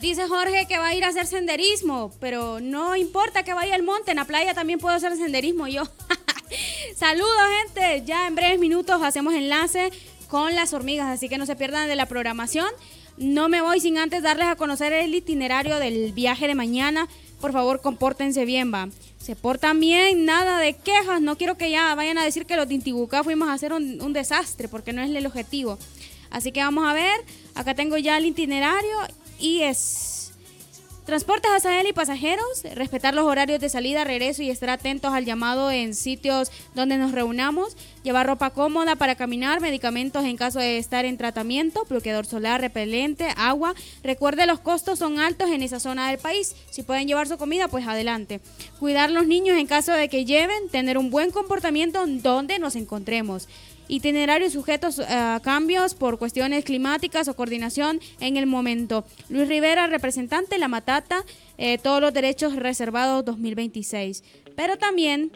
Dice Jorge que va a ir a hacer senderismo, pero no importa que vaya al monte, en la playa también puedo hacer senderismo yo. Saludos, gente. Ya en breves minutos hacemos enlace con las hormigas, así que no se pierdan de la programación. No me voy sin antes darles a conocer el itinerario del viaje de mañana. Por favor, compórtense bien, va. Se portan bien, nada de quejas. No quiero que ya vayan a decir que los de Intibucá fuimos a hacer un desastre, porque no es el objetivo. Así que vamos a ver. Acá tengo ya el itinerario y es... Transportes Azael y pasajeros, respetar los horarios de salida, regreso y estar atentos al llamado en sitios donde nos reunamos, llevar ropa cómoda para caminar, medicamentos en caso de estar en tratamiento, bloqueador solar, repelente, agua. Recuerde, los costos son altos en esa zona del país. Si pueden llevar su comida, pues adelante. Cuidar los niños en caso de que lleven, tener un buen comportamiento donde nos encontremos. Itinerarios sujetos a cambios por cuestiones climáticas o coordinación en el momento. Luis Rivera, representante La Matata, todos los derechos reservados 2026. Pero también,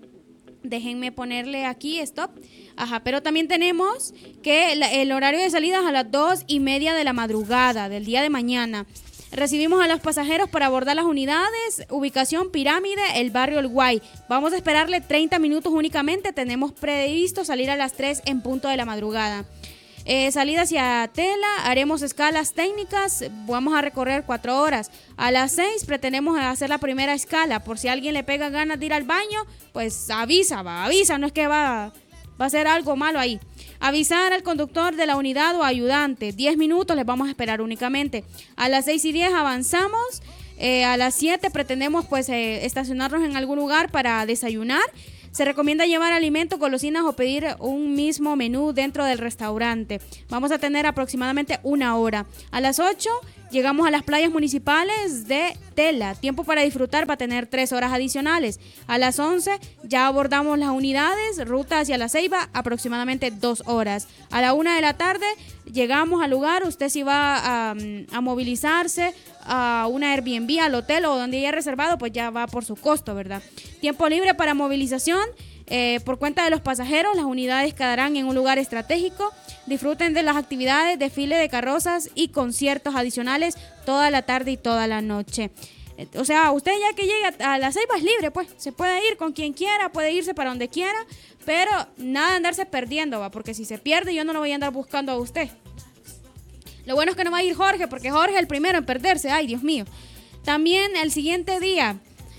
déjenme ponerle aquí stop. Pero también tenemos que el horario de salida es a las 2:30 de la madrugada del día de mañana. Recibimos a los pasajeros para abordar las unidades, ubicación Pirámide, el barrio El Guay. Vamos a esperarle 30 minutos únicamente, tenemos previsto salir a las 3 en punto de la madrugada. Salida hacia Tela, haremos escalas técnicas, vamos a recorrer 4 horas. A las 6 pretendemos hacer la primera escala, por si a alguien le pega ganas de ir al baño, pues avisa, no es que va a ser algo malo ahí. Avisar al conductor de la unidad o ayudante. 10 minutos les vamos a esperar únicamente. A las 6:10 avanzamos. A las 7 pretendemos pues estacionarnos en algún lugar para desayunar. Se recomienda llevar alimentos, golosinas o pedir un mismo menú dentro del restaurante. Vamos a tener aproximadamente 1 hora. A las 8 llegamos a las playas municipales de Tela. Tiempo para disfrutar va a tener 3 horas adicionales. A las 11 ya abordamos las unidades, ruta hacia La Ceiba, aproximadamente 2 horas. A la 1 de la tarde llegamos al lugar. Usted si va a movilizarse a una Airbnb, al hotel o donde haya reservado, pues ya va por su costo, ¿verdad? Tiempo libre para movilización. Por cuenta de los pasajeros, las unidades quedarán en un lugar estratégico. Disfruten de las actividades, desfile de carrozas y conciertos adicionales toda la tarde y toda la noche. O sea, usted ya que llega a La Ceiba es libre, pues se puede ir con quien quiera, puede irse para donde quiera, pero nada de andarse perdiendo, va, porque si se pierde yo no lo voy a andar buscando a usted. Lo bueno es que no va a ir Jorge, porque Jorge es el primero en perderse. Ay, Dios mío. También el siguiente día,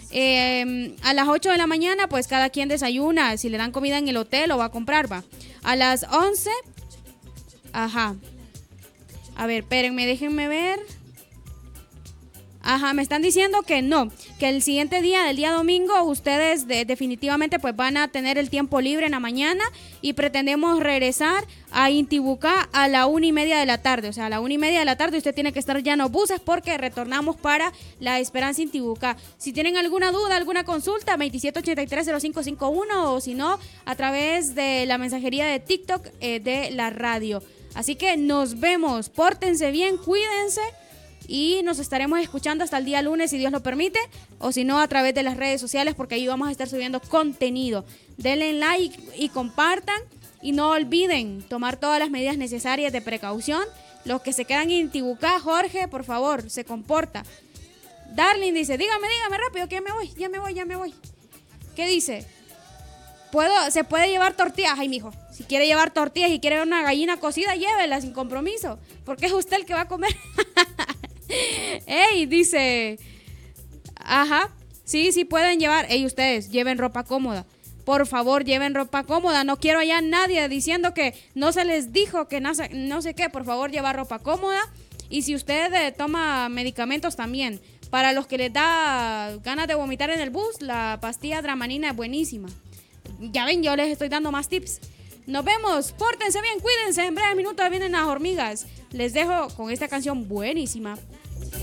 a las 8 de la mañana, pues cada quien desayuna. Si le dan comida en el hotel o va a comprar, va. A las 11, a ver, espérenme, déjenme ver. Me están diciendo que no, que el siguiente día, el día domingo, ustedes definitivamente pues van a tener el tiempo libre en la mañana y pretendemos regresar a Intibucá a la 1:30 de la tarde. O sea, a la 1:30 de la tarde usted tiene que estar ya en los buses porque retornamos para La Esperanza Intibucá. Si tienen alguna duda, alguna consulta, 2783-0551 o si no, a través de la mensajería de TikTok de la radio. Así que nos vemos, pórtense bien, cuídense. Y nos estaremos escuchando hasta el día lunes, si Dios lo permite, o si no, a través de las redes sociales, porque ahí vamos a estar subiendo contenido. Denle like y compartan, y no olviden tomar todas las medidas necesarias de precaución. Los que se quedan en Intibucá, Jorge, por favor, se comporta. Darling dice, dígame rápido, que ya me voy. ¿Qué dice? ¿Se puede llevar tortillas? Ay, mijo, si quiere llevar tortillas y quiere una gallina cocida, llévela sin compromiso, porque es usted el que va a comer. Ey, dice, sí pueden llevar. Ey, ustedes, lleven ropa cómoda. Por favor, lleven ropa cómoda. No quiero allá nadie diciendo que no se les dijo que no sé qué. Por favor, llevar ropa cómoda. Y si usted toma medicamentos también. Para los que les da ganas de vomitar en el bus, la pastilla Dramanina es buenísima. Ya ven, yo les estoy dando más tips. Nos vemos, pórtense bien, cuídense. En breves minutos vienen las hormigas. Les dejo con esta canción buenísima.